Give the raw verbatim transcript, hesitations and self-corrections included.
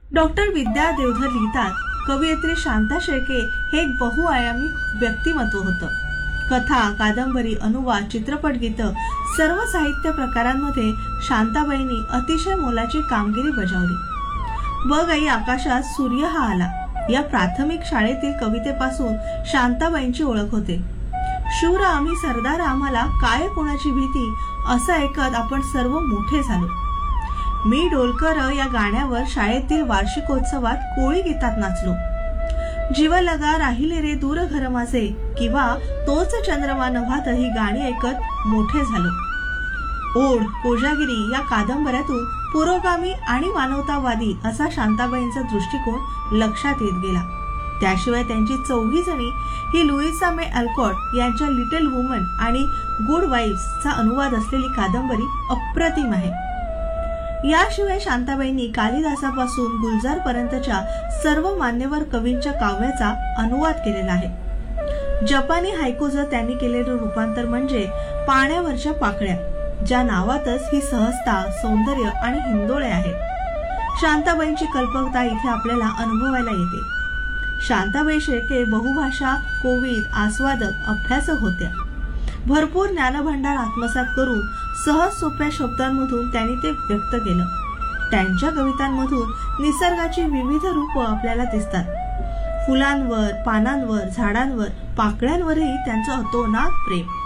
Doctor Vidya Deodhar लिहितात, कवयित्री शांता शेळके हे एक बहुआयामी व्यक्तिमत्व होतं. कथा, कादंबरी, अनुवाद, चित्रपट गीत सर्व साहित्य प्रकारांमध्ये शांताबाईंनी अतिशय मोलाची कामगिरी बजावली. बघ आई आकाशात सूर्य हा आला या प्राथमिक शाळेतील कवितेपासून शांताबाईंची ओळख होते. शूर आम्ही सरदार आम्हाला काय कोणाची भीती असं ऐकत आपण सर्व मोठे झालो. मी डोलकर या गाण्यावर शाळेतील वार्षिकोत्सवात कोळी गीतात नाचलो. जीव लगा राहिले रे दूर घर माझे किंवा तोच चंद्रमा नभात ही गाणी ऐकत मोठे झालो. ओढ, कोजागिरी या कादंबऱ्यातून पुरोगामी आणि मानवतावादी असा शांताबाईंचा दृष्टिकोन लक्षात येत गेला. त्याशिवाय त्यांची चौघी जणी ही लुईसा मे अल्कॉट यांच्या लिटिल वुमन आणि गुड वाईफ्सचा अनुवाद असलेली कादंबरी अप्रतिम आहे. याशिवाय शांताबाईंनी कालिदासापासून गुलजार पर्यंतच्या सर्व मान्यवर कवींच्या काव्याचा अनुवाद केलेला आहे. जपानी हायकूचं त्यांनी केलेलं रूपांतर म्हणजे पाण्यावरच्या पाकळ्या, ज्या नावातच ही सहजता, सौंदर्य आणि हिंदोळे आहेत. शांताबाईंची कल्पकता इथे आपल्याला अनुभवायला येते. शांताबाई शेळके बहुभाषा, कोविद, आस्वादक, अभ्यासक होत्या. भरपूर ज्ञानभांडार आत्मसात करून सहज सोप्या शब्दांमधून त्यांनी ते व्यक्त केलं. त्यांच्या कवितांमधून निसर्गाची विविध रूपं आपल्याला दिसतात. फुलांवर, पानांवर, झाडांवर, पाकळ्यांवरही त्यांचं अतोनात प्रेम.